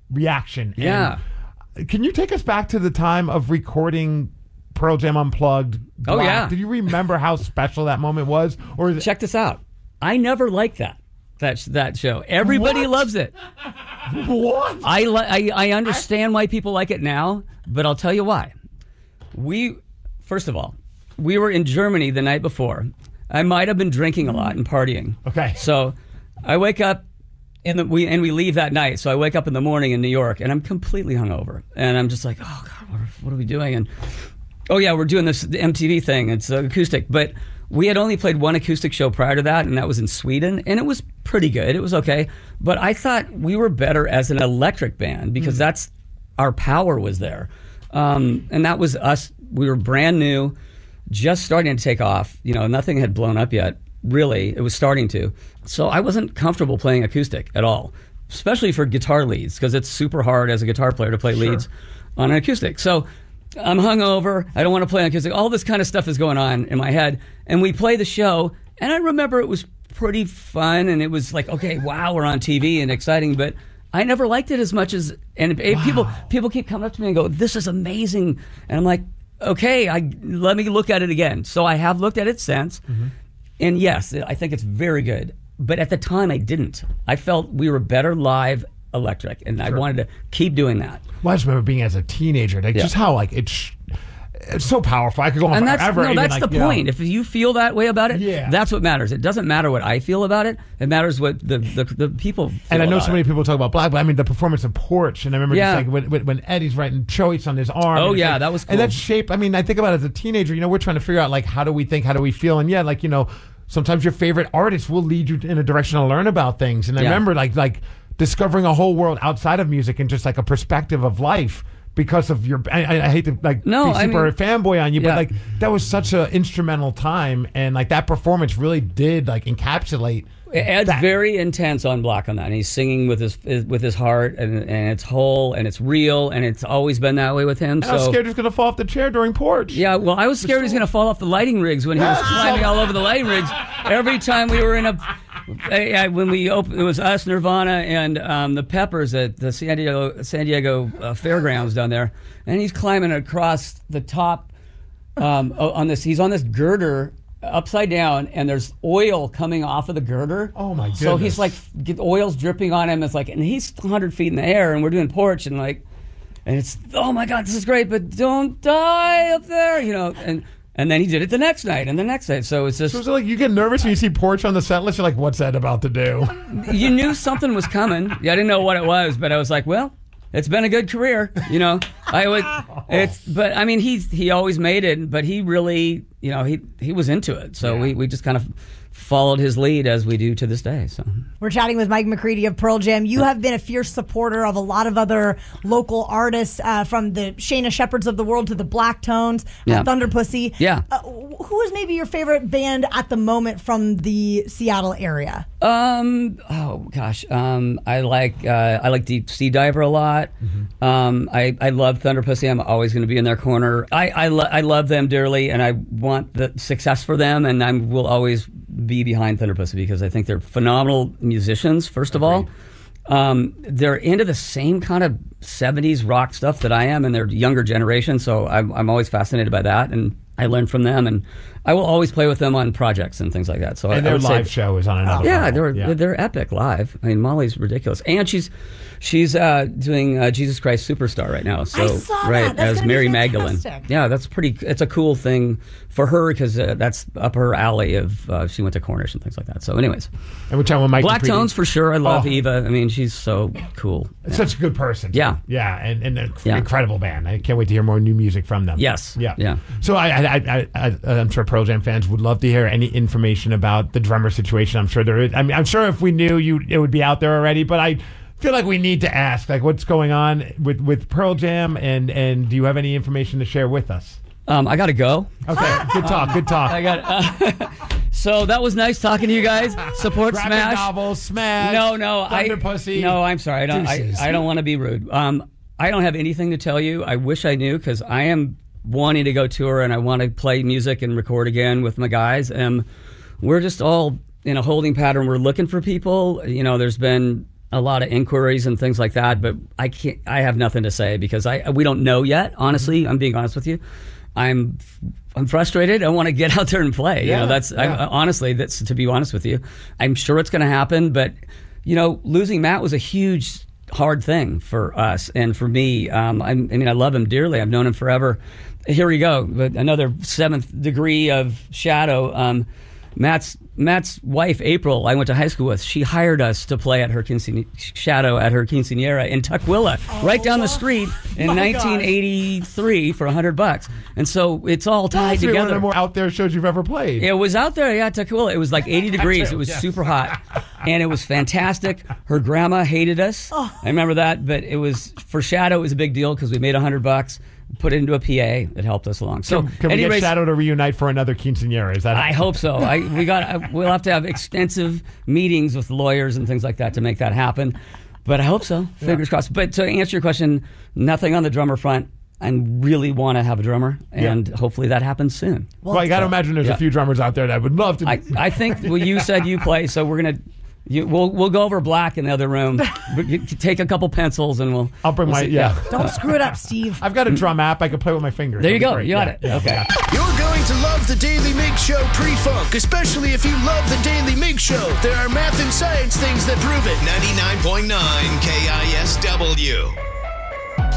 reaction. Yeah. And can you take us back to the time of recording Pearl Jam Unplugged Black? Oh, yeah. Did you remember how special that moment was? Or is Check this out. I never liked that show. Everybody What? loves it. What? I understand why people like it now, but I'll tell you why. First of all, we were in Germany the night before. I might have been drinking a lot and partying. Okay. So I wake up we leave that night. So I wake up in the morning in New York and I'm completely hungover. And I'm just like, oh God, what are we doing? And oh yeah, we're doing the MTV thing. It's acoustic. But we had only played one acoustic show prior to that, and that was in Sweden, and it was pretty good. It was okay. But I thought we were better as an electric band because that's our power was there. And that was us. We were brand new, just starting to take off. You know, nothing had blown up yet. Really, it was starting to. So I wasn't comfortable playing acoustic at all, especially for guitar leads, because it's super hard as a guitar player to play leads on an acoustic. So I'm hungover. I don't want to play on acoustic. All this kind of stuff is going on in my head. And we play the show, and I remember it was pretty fun, and it was like, okay, wow, we're on TV and exciting, but I never liked it as much as, and people keep coming up to me and go, this is amazing. And I'm like, okay, let me look at it again. So I have looked at it since. And yes, I think it's very good. But at the time, I didn't. I felt we were better live electric, and I wanted to keep doing that. Well, I just remember being as a teenager, like just how like it's so powerful. I could go on forever. That's the point. If you feel that way about it, that's what matters. It doesn't matter what I feel about it. It matters what the people feel And I know so many it. people talk about Black, but I mean the performance of Porch, and I remember just like when Eddie's writing choice on his arm. Oh yeah, like, that was cool. And that shaped. I mean, I think about it as a teenager. You know, we're trying to figure out like how do we think, how do we feel, and like sometimes your favorite artist will lead you in a direction to learn about things. And I remember like discovering a whole world outside of music and just like a perspective of life because of your. I hate to be super fanboy on you, but like that was such an instrumental time, and like that performance really did like encapsulate. Ed's very intense on Black on that, and he's singing with his heart, and it's whole, and it's real, and it's always been that way with him. I was scared he was going to fall off the chair during Porch. Yeah, well, I was scared he was going to fall off the lighting rigs when he was climbing all over the lighting rigs. Every time we were in when we opened, it was us, Nirvana, and the Peppers at the San Diego Fairgrounds down there, and he's climbing across the top he's on this girder upside down, and there's oil coming off of the girder. Oh my goodness! So he's like, oil's dripping on him. It's like, and he's 100 feet in the air, and we're doing Porch, and it's, oh my God, this is great, but don't die up there, And then he did it the next night and the next night. So it's just. So it's like you get nervous when you see Porch on the set list. You're like, what's Ed about to do? You knew something was coming. I didn't know what it was, but I was like, well, it's been a good career, But I mean, he always made it, but he really, he was into it. So we just kind of followed his lead as we do to this day. So we're chatting with Mike McCready of Pearl Jam. You have been a fierce supporter of a lot of other local artists, from the Shayna Shepherds of the world to the Black Tones, Thunder Pussy. Yeah. Who is maybe your favorite band at the moment from the Seattle area? Oh gosh. I like Deep Sea Diver a lot. I love Thunder Pussy. I'm always going to be in their corner. I love them dearly, and I want the success for them, and I will always be behind Thunder Pussy because I think they're phenomenal musicians, first of all. They're into the same kind of 70s rock stuff that I am, and they're younger generation, so I'm always fascinated by that, and I learn from them, and I will always play with them on projects and things like that. So their live show is on another level. They're epic live. I mean, Molly's ridiculous, and she's doing Jesus Christ Superstar right now. So I saw that. That's as Mary Magdalene. Yeah, that's it's a cool thing for her because that's up her alley of she went to Cornish and things like that. So anyways, and we're talking with Mike Black Tones for sure. I love Eva. I mean, she's so cool. Such a good person. Yeah, and an incredible band. I can't wait to hear more new music from them. Yes. Yeah. So I'm sure Pearl Jam fans would love to hear any information about the drummer situation. I'm sure there is. I mean, I'm sure if we knew it would be out there already, but I feel like we need to ask, like, what's going on with Pearl Jam, and do you have any information to share with us? I got to go. Okay, good talk. I got. So that was nice talking to you guys. Support Graphic Smash. Novel, Smash. No, Thunder Pussy. No, I'm sorry. I don't want to be rude. I don't have anything to tell you. I wish I knew because I am wanting to go tour and I want to play music and record again with my guys. And we're just all in a holding pattern. We're looking for people. There's been a lot of inquiries and things like that, but I have nothing to say because we don't know yet. Honestly, I'm being honest with you. I'm frustrated. I want to get out there and play. Yeah, honestly, that's to be honest with you. I'm sure it's going to happen, but losing Matt was a huge, hard thing for us and for me. I love him dearly. I've known him forever. Here we go, but another 7th degree of shadow. Matt's wife, April, I went to high school with. She hired us to play at her shadow at her quinceanera in Tukwila, right down the street in 1983 for $100. And so it's all tied together. One of the more out there shows you've ever played. It was out there, yeah, Tukwila. It was like 80 degrees. It was super hot, and it was fantastic. Her grandma hated us. I remember that, but it was for shadow. It was a big deal because we made $100. Put it into a PA that helped us along. So can we get Shadow to reunite for another quinceanera? Is that? I hope so. We'll have to have extensive meetings with lawyers and things like that to make that happen. But I hope so. Fingers crossed. But to answer your question, nothing on the drummer front. I really want to have a drummer, and hopefully that happens soon. Well, you got to imagine there's a few drummers out there that would love to. I think you said you play, so we're gonna. We'll go over black in the other room. Take a couple pencils and I'll bring my Don't screw it up, Steve. I've got a drum app. I can play with my fingers. There you go. You got it. Okay. You're going to love the Daily Mig Show pre-funk, especially if you love the Daily Mig Show. There are math and science things that prove it. 99.9 KISW.